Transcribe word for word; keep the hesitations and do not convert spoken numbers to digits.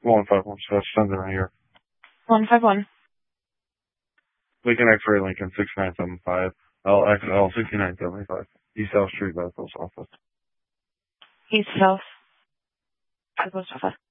one five one, so that's Sunday right here. one five one. Lincoln X-ray, Lincoln six nine seven five, L X L sixty-nine seventy-five, East South Street, Bethel, Office. East South. Post Office.